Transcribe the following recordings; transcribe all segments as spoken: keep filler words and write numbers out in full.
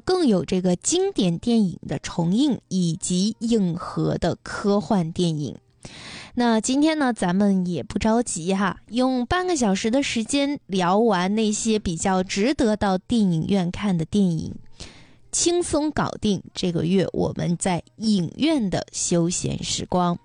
更有这个经典电影的重映以及硬核的科幻电影。那今天呢，咱们也不着急哈，用半个小时的时间聊完那些比较值得到电影院看的电影，轻松搞定这个月我们在影院的休闲时光。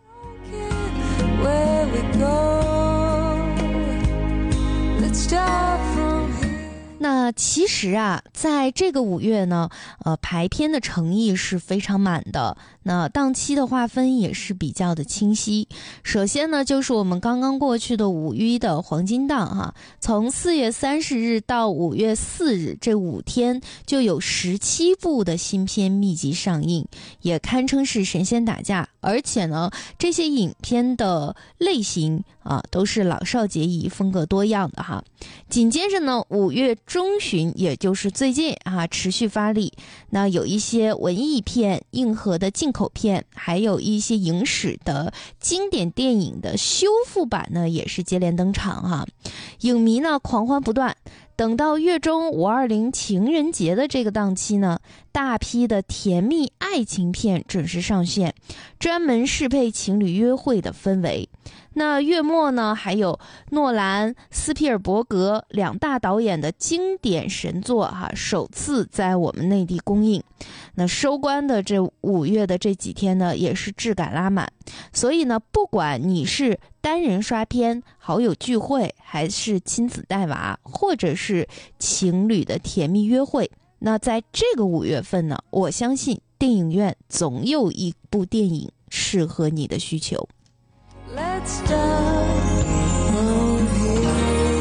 那其实啊，在这个五月呢，呃，排片的诚意是非常满的。那档期的划分也是比较的清晰。首先呢，就是我们刚刚过去的五一的黄金档哈，从四月三十日到五月四日这五天，就有十七部的新片密集上映，也堪称是神仙打架。而且呢，这些影片的类型啊，都是老少皆宜，风格多样的哈。紧接着呢，五月中旬，也就是最近啊，持续发力。那有一些文艺片、硬核的进口片，还有一些影史的经典电影的修复版呢，也是接连登场哈。影迷呢狂欢不断。等到月中五二零情人节的这个档期呢，大批的甜蜜爱情片准时上线，专门适配情侣约会的氛围。那月末呢，还有诺兰、斯皮尔伯格两大导演的经典神作哈，首次在我们内地公映。那收官的这五月的这几天呢，也是质感拉满。所以呢，不管你是单人刷片、好友聚会，还是亲子带娃，或者是情侣的甜蜜约会，那在这个五月份呢，我相信电影院总有一部电影适合你的需求。Let's start from here.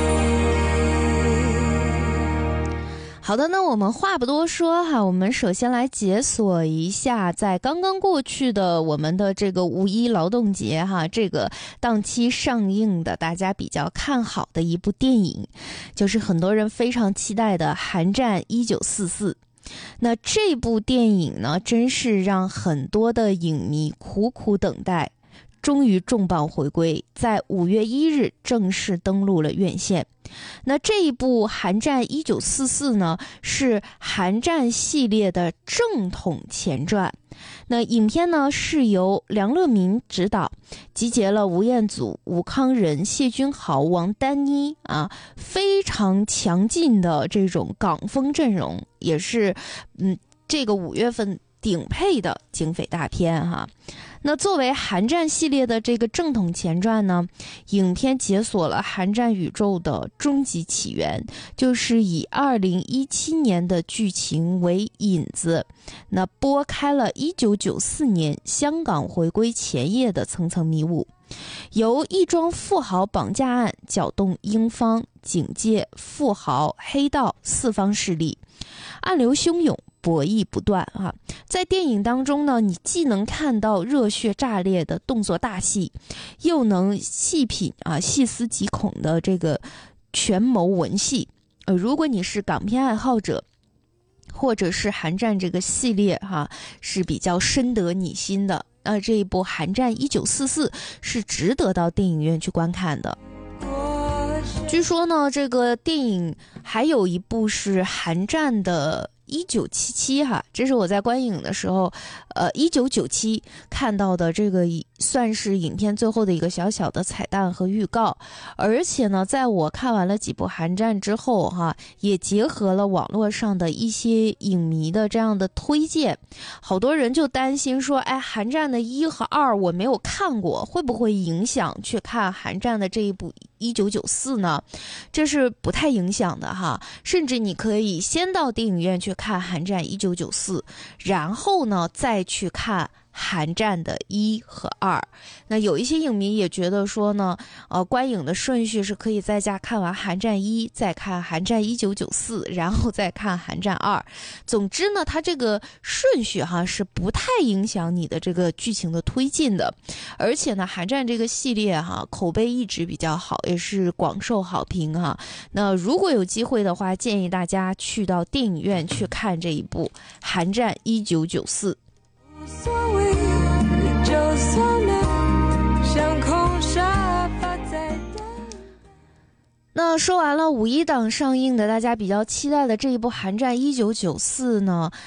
好的，那我们话不多说哈，我们首先来解锁一下在刚刚过去的我们的这个五一劳动节哈，这个档期上映的大家比较看好的一部电影，就是很多人非常期待的《寒战一九四四》。那这部电影呢，真是让很多的影迷苦苦等待，终于重磅回归，在五月一日正式登陆了院线。那这一部《寒战一九四四》呢，是寒战系列的正统前传。那影片呢是由梁乐民执导，集结了吴彦祖、吴康仁、谢君豪、王丹妮啊，非常强劲的这种港风阵容，也是嗯这个五月份顶配的警匪大片哈。那作为寒战系列的这个正统前传呢，影片解锁了寒战宇宙的终极起源，就是以二零一七年的剧情为引子，那拨开了一九九四年香港回归前夜的层层迷雾，由一桩富豪绑架案搅动英方、警界、富豪、黑道四方势力，暗流汹涌，博弈不断啊！在电影当中呢，你既能看到热血炸裂的动作大戏，又能细品啊细思极恐的这个权谋文戏。呃，如果你是港片爱好者，或者是寒战这个系列哈、啊、是比较深得你心的，呃，这一部《寒战一九四四》是值得到电影院去观看的。据说呢，这个电影还有一部是寒战的一九七七哈，这是我在观影的时候，呃，一九九七看到的，这个算是影片最后的一个小小的彩蛋和预告。而且呢，在我看完了几部寒战之后哈，也结合了网络上的一些影迷的这样的推荐，好多人就担心说，哎，寒战的一和二我没有看过，会不会影响去看寒战的这一部一九九四呢？这是不太影响的哈，甚至你可以先到电影院去看寒战一九九四，然后呢再去看寒战的一和二。那有一些影迷也觉得说呢，呃，观影的顺序是可以在家看完寒战一，再看寒战一九九四，然后再看寒战二。总之呢，它这个顺序哈是不太影响你的这个剧情的推进的。而且呢，寒战这个系列哈口碑一直比较好，也是广受好评哈。那如果有机会的话，建议大家去到电影院去看这一部寒战一九九四。无所谓，就算能像空沙发在等。那说完了五一档上映的大家比较期待的这一部寒战一九九四呢，